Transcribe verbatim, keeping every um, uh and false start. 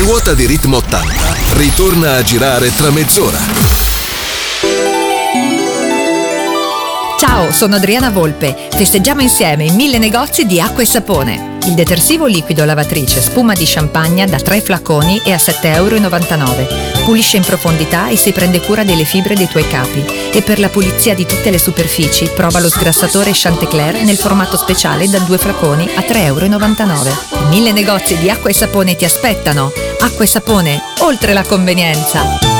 ruota di Ritmo ottanta ritorna a girare tra mezz'ora. Ciao, sono Adriana Volpe. Festeggiamo insieme i mille negozi di acqua e sapone. Il detersivo liquido lavatrice spuma di Champagne da tre flaconi e a sette virgola novantanove euro. Pulisce in profondità e si prende cura delle fibre dei tuoi capi. E per la pulizia di tutte le superfici prova lo sgrassatore Chanticleer nel formato speciale da due flaconi a tre virgola novantanove euro. I mille negozi di acqua e sapone ti aspettano. Acqua e sapone, oltre la convenienza.